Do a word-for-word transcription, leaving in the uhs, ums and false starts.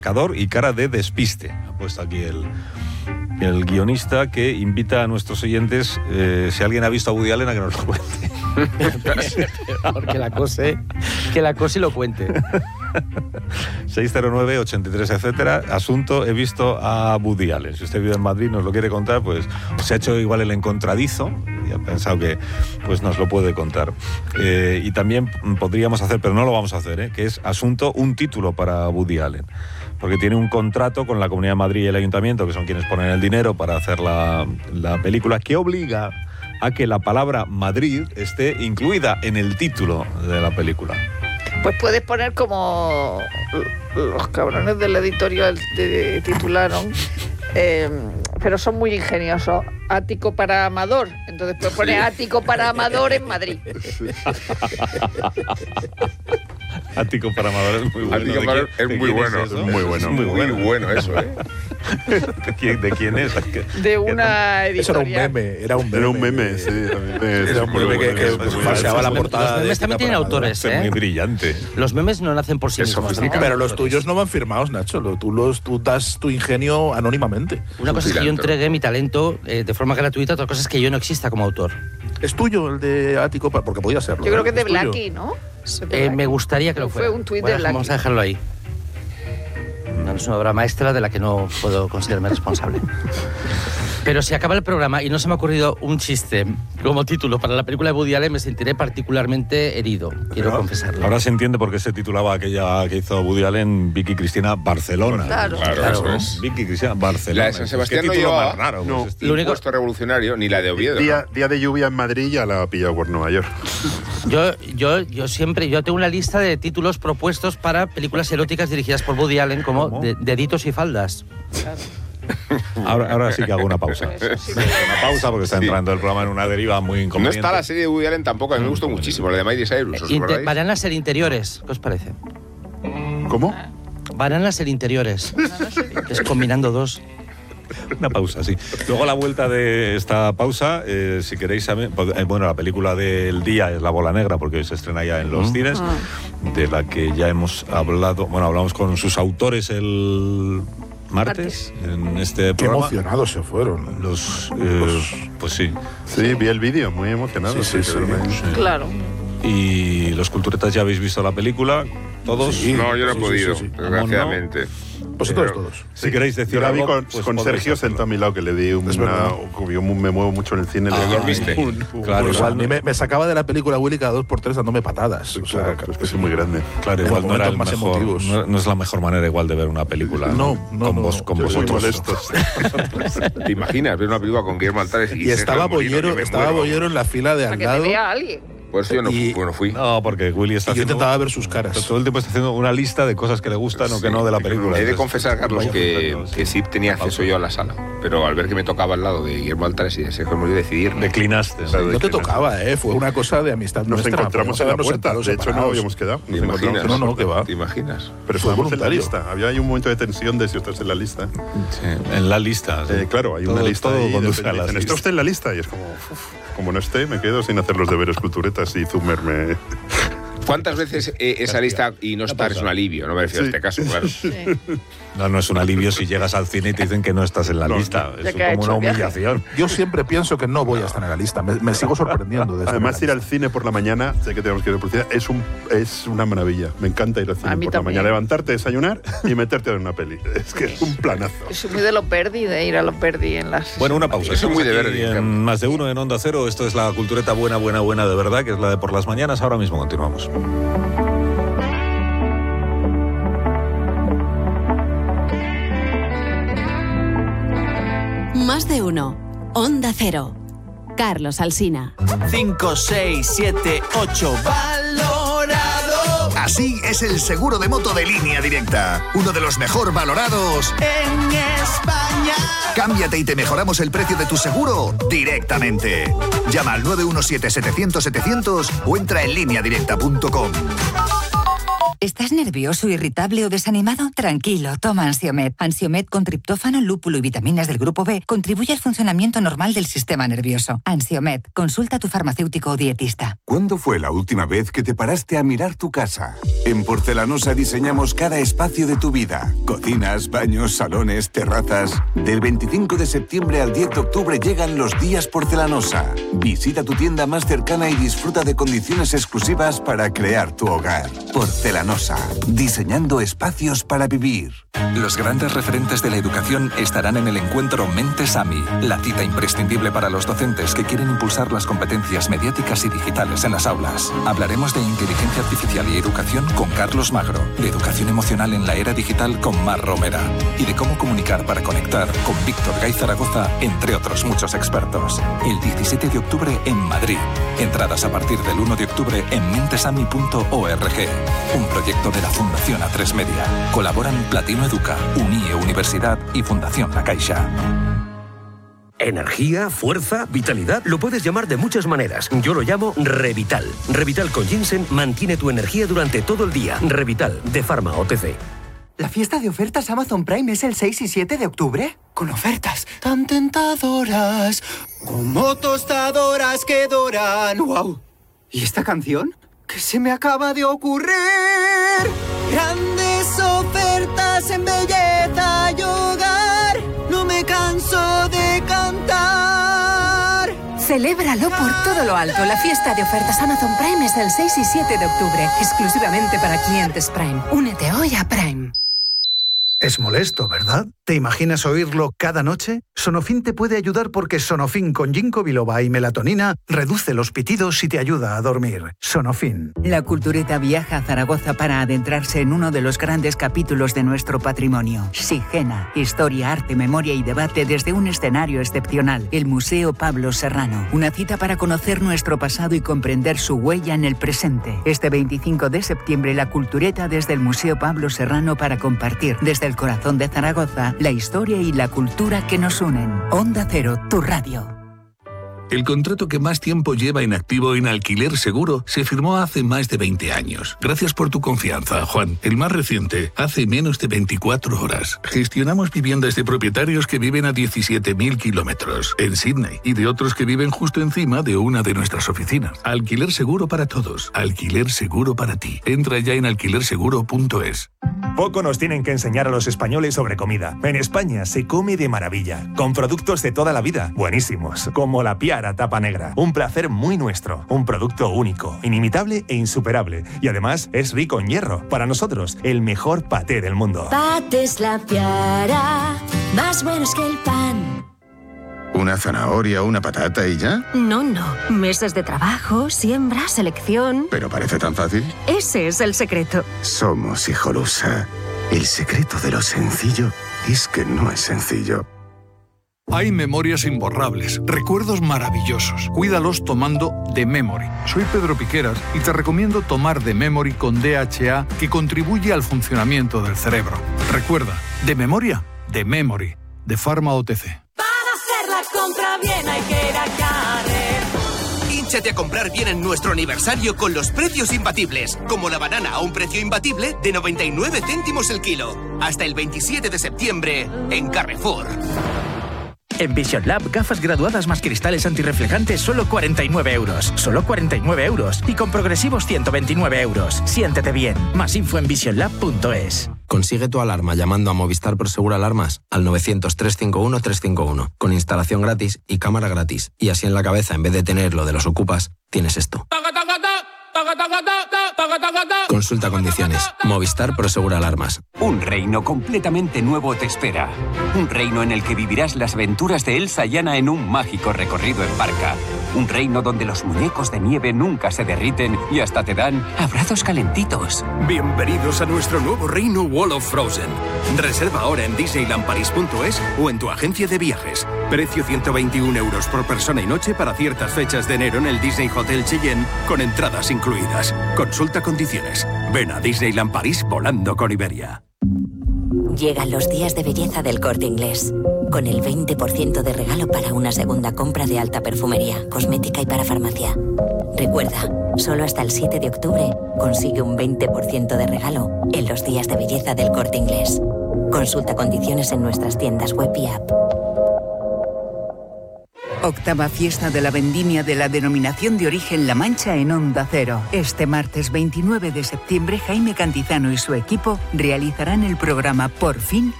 y cara de despiste. Ha puesto aquí el, el guionista, que invita a nuestros oyentes, eh, si alguien ha visto a Woody Allen, a que nos lo cuente. Porque la cose, que la cose y lo cuente. seis cero nueve, ochenta y tres, etcétera. Asunto, he visto a Woody Allen. Si usted vive en Madrid, nos lo quiere contar, pues se ha hecho igual el encontradizo y ha pensado que pues nos lo puede contar. Eh, y también podríamos hacer, pero no lo vamos a hacer, ¿eh? que es asunto, un título para Woody Allen. Porque tiene un contrato con la Comunidad de Madrid y el Ayuntamiento, que son quienes ponen el dinero para hacer la, la película, que obliga a que la palabra Madrid esté incluida en el título de la película. Pues puedes poner como los cabrones del editorial de, titularon, eh, pero son muy ingeniosos. Ático para Amador. Entonces puedes poner Ático para Amador en Madrid. Ático para Amador es muy bueno. Ático para es muy bueno, es muy bueno, muy bueno, muy bueno eso, ¿eh? ¿De quién, de quién es? De una editorial. Eso era un meme, era un meme. Era un meme, sí. Era un meme que, que falseaba la portada. Los memes también tienen autores, ¿eh? Muy brillante. Los memes no nacen por sí mismos. Pero los tuyos no van firmados, Nacho. Tú, los, tú das tu ingenio anónimamente. Una cosa es que yo entregué mi talento eh, de forma gratuita, otra cosa es que yo no exista como autor. ¿Es tuyo el de Ático? Porque podía serlo. Yo creo que es de ¿Es tuyo? Blackie, ¿no? Eh, me gustaría que lo fuera. Fue un tuit bueno, de Blackie. Vamos a dejarlo ahí. No, es una obra maestra de la que no puedo considerarme responsable. Pero si acaba el programa y no se me ha ocurrido un chiste como título para la película de Woody Allen, me sentiré particularmente herido, quiero Pero confesarlo. Ahora se entiende por qué se titulaba aquella que hizo Woody Allen, Vicky Cristina Barcelona. Claro, Claro, Claro. eso es. Vicky Cristina Barcelona. La de San Sebastián ¿Qué no título llevaba- más raro? no. Pues este. Lo único- Puesto revolucionario, ni la de Oviedo. Día, día de lluvia en Madrid ya la ha pillado por Nueva York. Yo, yo, yo siempre, yo tengo una lista de títulos propuestos para películas eróticas dirigidas por Woody Allen, como ¿Cómo? de, Deditos y Faldas. Ahora, ahora sí que hago una pausa. Una pausa porque está Sí. entrando el programa en una deriva muy No inconveniente. está la serie de Woody Allen tampoco, a mí me gustó muchísimo, la de Miley Cyrus, ¿os Inter- acordáis? bananas en interiores, ¿qué os parece? ¿Cómo? Bananas en interiores. Es combinando dos. Una pausa, sí. Luego a la vuelta de esta pausa, eh, si queréis saber, eh, bueno, la película del día es La Bola Negra, porque hoy se estrena ya en los Mm. cines, de la que ya hemos hablado, bueno, hablamos con sus autores el martes, en este Qué programa. emocionados se fueron. Los, eh, pues sí. Sí, vi el vídeo, muy emocionado. Sí, sí, sí. Claro. Y los culturetas ya habéis visto la película, todos. Sí. No, yo no he Sí, sí, podido, sí, sí. desgraciadamente. Vosotros Pero- todos. Si queréis decir Yo la vi algo, con, pues con podréis Sergio hacerlo. sentado a mi lado, que le di una... Es verdad. Yo me muevo mucho en el cine. le Ah, di dormiste. un- un- Claro, Pues igual a mí me, me sacaba de la película Willy cada dos por tres dándome patadas. O sea, Claro, es que es muy grande. Claro, en igual los no era el momentos más mejor, emotivos. no, no es la mejor manera igual de ver una película. No, no, con no, vos, no. con Yo soy vosotros. molesto. ¿Te imaginas ver una película con Guillermo Altares y, y Sergio estaba Molino, Bollero, que me estaba muero? Bollero en la fila de Para al que te lado. vea alguien. Por eso yo no, Y- bueno, fui. No, porque Willy está Y yo haciendo... intentaba ver sus caras. Todo el tiempo está haciendo una lista de cosas que le gustan o que no de la película. He de Entonces, confesar, Carlos, vaya que, juntando, que sí tenía acceso yo a la sala. Pero al ver que me tocaba al lado de Guillermo Altares y de Sergio Molino, decidir. Declinaste. Claro, No te tocaba, ¿eh? Fue una cosa de amistad Nos nuestra. encontramos en la Podíamos puerta. habernos De hecho, no separados. habíamos quedado. ¿Te Nos encontramos imaginas? en la No, no, que puerta. va. ¿Te imaginas? Pero Fue estábamos en la voluntario. lista. Había ahí un momento de tensión de si estás en la lista. Sí, en la lista. sí. Eh, claro, hay Todo- una lista todo ahí. conduce de- a las dicen, ¿está listas. usted en la lista? Y es como, uf, como no esté, me quedo sin hacer los deberes culturetas y Zumer me... ¿Cuántas veces eh, esa lista y no estar es un alivio? No me refiero a Sí. este caso, claro. Sí. No, no es un alivio si llegas al cine y te dicen que no estás en la No, lista. Ya Es que ha como hecho una el viaje. humillación. Yo siempre pienso que no voy a estar en la lista. Me, me sigo sorprendiendo. De estar en Además, la ir al lista. cine por la mañana, sé que tenemos que ir por cine, es, un, es una maravilla. Me encanta ir al cine A mí por la también. mañana, levantarte, desayunar y meterte a ver una peli. Es que es un planazo. Soy muy de los Verdi, de ir a los Verdi en las... Bueno, una pausa. Eso es muy de Estamos Verdi, aquí claro. en Más de Uno en Onda Cero. Esto es la cultureta buena, buena, buena de verdad, que es la de por las mañanas. Ahora mismo continuamos. Más de uno. Onda Cero. Carlos Alsina. cinco, seis, siete, ocho. ¡Valorado! Así es el seguro de moto de Línea Directa. Uno de los mejor valorados En España. Cámbiate y te mejoramos el precio de tu seguro directamente. Llama al nueve uno siete, setecientos, setecientos o entra en línea directa punto com. ¿Estás nervioso, irritable o desanimado? Tranquilo, toma Ansiomed. Ansiomed con triptófano, lúpulo y vitaminas del grupo B contribuye al funcionamiento normal del sistema nervioso. Ansiomed, consulta a tu farmacéutico o dietista. ¿Cuándo fue la última vez que te paraste a mirar tu casa? En Porcelanosa diseñamos cada espacio de tu vida. Cocinas, baños, salones, terrazas. Del veinticinco de septiembre al diez de octubre llegan los días Porcelanosa. Visita tu tienda más cercana y disfruta de condiciones exclusivas para crear tu hogar. Porcelanosa. Diseñando espacios para vivir. Los grandes referentes de la educación estarán en el encuentro Mentes A M I, la cita imprescindible para los docentes que quieren impulsar las competencias mediáticas y digitales en las aulas. Hablaremos de inteligencia artificial y educación con Carlos Magro, de educación emocional en la era digital con Mar Romera y de cómo comunicar para conectar con Víctor Gay Zaragoza, entre otros muchos expertos. El diecisiete de octubre en Madrid. Entradas a partir del uno de octubre en mentesami punto org. Un proyecto de la Fundación A tres Media. Colaboran Platino Educa, UNIE Universidad y Fundación La Caixa. Energía, fuerza, vitalidad, lo puedes llamar de muchas maneras. Yo lo llamo Revital. Revital con ginseng mantiene tu energía durante todo el día. Revital, de Pharma O T C. ¿La fiesta de ofertas Amazon Prime es el seis y siete de octubre? Con ofertas tan tentadoras, como tostadoras que doran. ¡Wow! ¿Y esta canción? ¿Qué se me acaba de ocurrir? Grandes ofertas en belleza y hogar. No me canso de cantar. Celébralo por todo lo alto. La fiesta de ofertas Amazon Prime es el seis y siete de octubre, exclusivamente para clientes Prime. Únete hoy a Prime. Es molesto, ¿verdad? ¿Te imaginas oírlo cada noche? Sonofin te puede ayudar porque Sonofin con ginkgo biloba y melatonina reduce los pitidos y te ayuda a dormir. Sonofin. La Cultureta viaja a Zaragoza para adentrarse en uno de los grandes capítulos de nuestro patrimonio. Sigena, historia, arte, memoria y debate desde un escenario excepcional, el Museo Pablo Serrano. Una cita para conocer nuestro pasado y comprender su huella en el presente. Este veinticinco de septiembre, la Cultureta desde el Museo Pablo Serrano para compartir desde el corazón de Zaragoza la historia y la cultura que nos unen. Onda Cero, tu radio. El contrato que más tiempo lleva en activo en Alquiler Seguro se firmó hace más de veinte años. Gracias por tu confianza, Juan. El más reciente, hace menos de veinticuatro horas. Gestionamos viviendas de propietarios que viven a diecisiete mil kilómetros en Sydney y de otros que viven justo encima de una de nuestras oficinas. Alquiler Seguro para todos. Alquiler Seguro para ti. Entra ya en alquiler seguro punto es. Poco nos tienen que enseñar a los españoles sobre comida. En España se come de maravilla, con productos de toda la vida, buenísimos, como la Piara Tapa Negra. Un placer muy nuestro, un producto único, inimitable e insuperable. Y además es rico en hierro. Para nosotros, el mejor paté del mundo. Patés La Piara, más buenos que el pan. ¿Una zanahoria, una patata y ya? No, no. Meses de trabajo, siembra, selección. Pero parece tan fácil. Ese es el secreto. Somos Hijolusa. El secreto de lo sencillo es que no es sencillo. Hay memorias imborrables, recuerdos maravillosos. Cuídalos tomando The Memory. Soy Pedro Piqueras y te recomiendo tomar The Memory con D H A, que contribuye al funcionamiento del cerebro. Recuerda, de memoria, The Memory, de Pharma O T C. Compra bien, hay que ir a Carrefour. Hínchate a comprar bien en nuestro aniversario con los precios imbatibles, como la banana a un precio imbatible de noventa y nueve céntimos el kilo. Hasta el veintisiete de septiembre en Carrefour. En Vision Lab, gafas graduadas más cristales antirreflejantes, solo cuarenta y nueve euros. Solo cuarenta y nueve euros. Y con progresivos ciento veintinueve euros. Siéntete bien. Más info en vision lab punto es. Consigue tu alarma llamando a Movistar Prosegur Alarmas al novecientos, trescientos cincuenta y uno, trescientos cincuenta y uno. Con instalación gratis y cámara gratis. Y así en la cabeza, en vez de tener lo de los ocupas, tienes esto. Consulta condiciones. Movistar Prosegur Alarmas. Un reino completamente nuevo te espera. Un reino en el que vivirás las aventuras de Elsa y Anna en un mágico recorrido en barca. Un reino donde los muñecos de nieve nunca se derriten y hasta te dan abrazos calentitos. Bienvenidos a nuestro nuevo reino Wall of Frozen. Reserva ahora en disneyland paris punto es o en tu agencia de viajes. Precio ciento veintiún euros por persona y noche para ciertas fechas de enero en el Disney Hotel Cheyenne con entradas incluidas. Consulta condiciones. Ven a Disneyland París volando con Iberia. Llegan los días de belleza del Corte Inglés, con el veinte por ciento de regalo para una segunda compra de alta perfumería, cosmética y para farmacia. Recuerda, solo hasta el siete de octubre consigue un veinte por ciento de regalo en los días de belleza del Corte Inglés. Consulta condiciones en nuestras tiendas web y app. Octava fiesta de la vendimia de la denominación de origen La Mancha en Onda Cero. Este martes veintinueve de septiembre, Jaime Cantizano y su equipo realizarán el programa Por fin